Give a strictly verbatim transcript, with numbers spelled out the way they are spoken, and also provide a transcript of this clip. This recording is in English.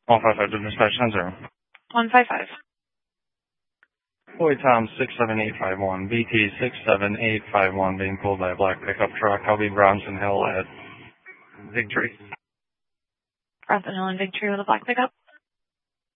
one five five to dispatch ten zero. one five five. Boy Tom six seven eight five one, B T six seven eight five one being pulled by a black pickup truck. I'll be Bronson Hill at Victory. Bronson Hill and Victory with a black pickup.